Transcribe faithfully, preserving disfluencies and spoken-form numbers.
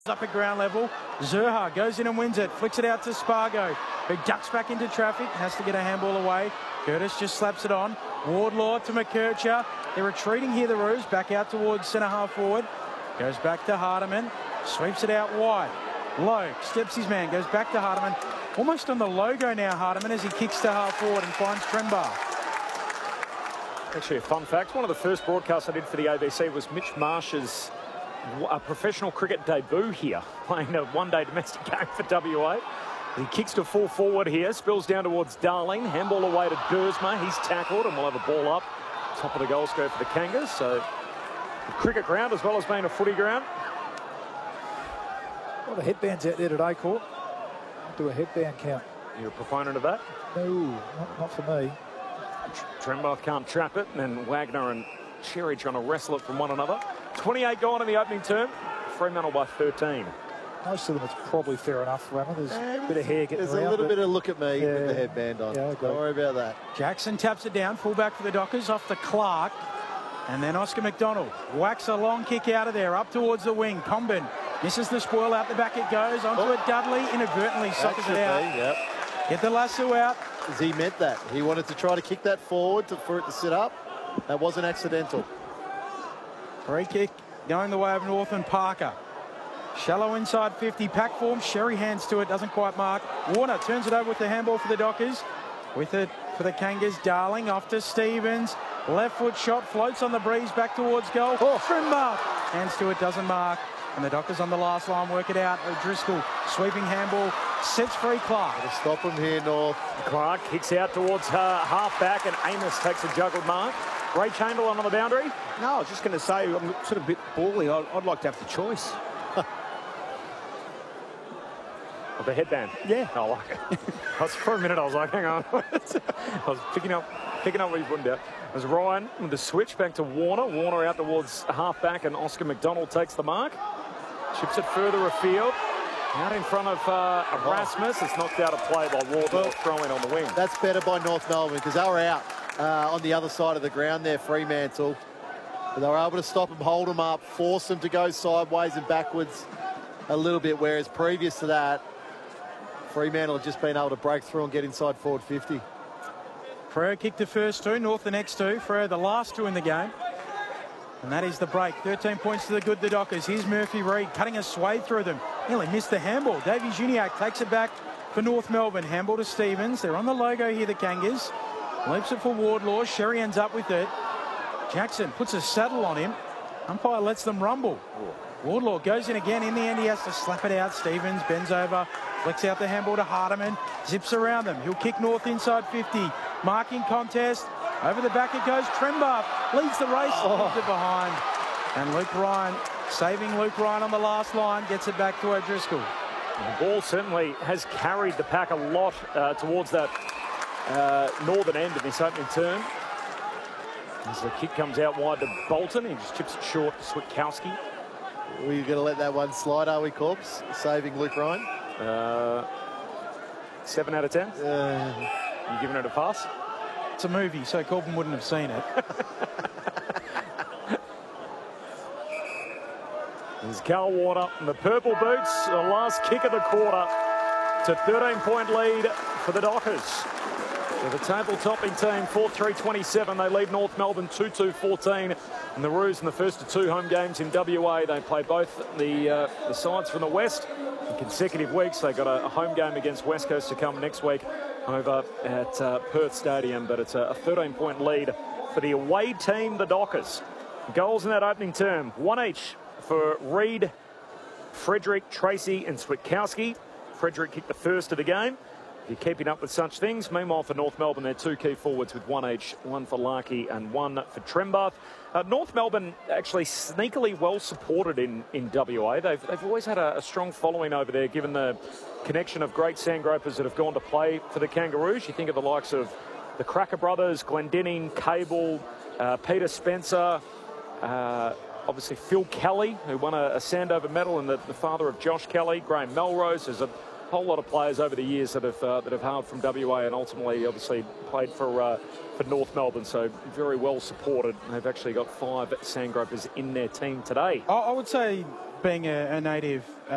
Up at ground level, Zurha goes in and wins it, flicks it out to Spargo, who ducks back into traffic, has to get a handball away. Curtis just slaps it on. Wardlaw to McKercher. They're retreating here, the Roos, back out towards centre half forward. Goes back to Hardiman, sweeps it out wide. Low, steps his man, goes back to Hardiman. Almost on the logo now, Hardiman, as he kicks to half forward and finds Trembar. Actually, a fun fact, one of the first broadcasts I did for the A B C was Mitch Marsh's a professional cricket debut here, playing a one-day domestic game for W A. He kicks to full forward here, spills down towards Darling, handball away to Dersma. He's tackled and we'll have a ball up. Top of the goal scope for the Kangas. So, a cricket ground as well as being a footy ground. A lot of headbands out there today, Court. I'll do a headband count. You're a proponent of that? No, not, not for me. Trembath can't trap it, and then Wagner and Cherry trying to wrestle it from one another. twenty-eight gone in the opening term. Fremantle by thirteen. Most of them it's probably fair enough, Rammer. There's a bit of hair getting There's around, a little bit of look at me yeah, with the headband on. Yeah, Don't worry about that. Jackson taps it down, fullback for the Dockers, off to Clark. And then Oscar McDonald whacks a long kick out of there, up towards the wing. Comben misses the spoil, out the back it goes, onto oh. it Dudley, inadvertently sockers it out. Be, yep. Get the lasso out. Because he meant that. He wanted to try to kick that forward to, for it to sit up. That wasn't accidental. Free kick going the way of Northern Parker. Shallow inside fifty, pack form, Sherry hands to it, doesn't quite mark. Warner turns it over with the handball for the Dockers. With it for the Kangas, Darling off to Stevens. Left foot shot, floats on the breeze, back towards goal. Oh. Trimbar hands to it, doesn't mark. And the Dockers on the last line work it out. O'Driscoll, sweeping handball, sets free Clark. Gotta stop him here, North. Clark kicks out towards her half back, and Amos takes a juggled mark. Ray Chamberlain on the boundary. No, I was just going to say, I'm sort of a bit bally. I'd, I'd like to have the choice. Of the headband. Yeah. I like it. I was, for a minute, I was like, hang on. I was picking up picking up what he's putting down. It was Ryan with the switch back to Warner. Warner out towards half back, and Oscar McDonald takes the mark. Chips it further afield. Out in front of uh, Erasmus. It's knocked out of play by Wardlaw, well, throwing on the wing. That's better by North Melbourne because they were out uh, on the other side of the ground there, Fremantle. But they were able to stop them, hold them up, force them to go sideways and backwards a little bit, whereas previous to that, Fremantle had just been able to break through and get inside forward fifty. Freo kicked the first two, North the next two. Freo the last two in the game. And that is the break. thirteen points to the good, the Dockers. Here's Murphy Reid cutting a swathe through them. Nearly missed the handball. Davey Juniak takes it back for North Melbourne. Handball to Stevens. They're on the logo here, the Kangas. Leaps it for Wardlaw. Sherry ends up with it. Jackson puts a saddle on him. Umpire lets them rumble. Wardlaw goes in again. In the end, he has to slap it out. Stevens bends over, flicks out the handball to Hardiman. Zips around them. He'll kick North inside fifty. Marking contest. Over the back it goes. Trembar leads the race. Oh. Leaves it behind. And Luke Ryan, saving Luke Ryan on the last line, gets it back to O'Driscoll. The ball certainly has carried the pack a lot uh, towards that uh, northern end of this opening term. As the kick comes out wide to Bolton, he just chips it short to Switkowski. Were you going to let that one slide, are we, Corpse? Saving Luke Ryan? Uh, seven out of ten. Uh, you giving it a pass? It's a movie, so Corbin wouldn't have seen it. There's Carl Warner and the purple boots. The last kick of the quarter to thirteen point lead for the Dockers. With a table-topping team, four three twenty-seven. They lead North Melbourne two two fourteen. And the Roos in the first of two home games in W A. They play both the, uh, the sides from the West in consecutive weeks. They got a, a home game against West Coast to come next week over at uh, Perth Stadium. But it's a thirteen point lead for the away team, the Dockers. Goals in that opening term, one each for Reid, Frederick, Tracy and Switkowski. Frederick kicked the first of the game. You're keeping up with such things. Meanwhile, for North Melbourne, they're two key forwards with one each, one for Larkey and one for Trembath. Uh, North Melbourne actually sneakily well supported in, in W A. They've, they've always had a, a strong following over there, given the connection of great sandgropers that have gone to play for the Kangaroos. You think of the likes of the Cracker brothers, Glendinning, Cable, uh, Peter Spencer, uh, obviously Phil Kelly, who won a, a Sandover medal, and the, the father of Josh Kelly, Graham Melrose. There's a whole lot of players over the years that have uh, that have hailed from W A and ultimately obviously played for uh, for North Melbourne, so very well supported. They've actually got five Sandgropers in their team today. I would say being a, a native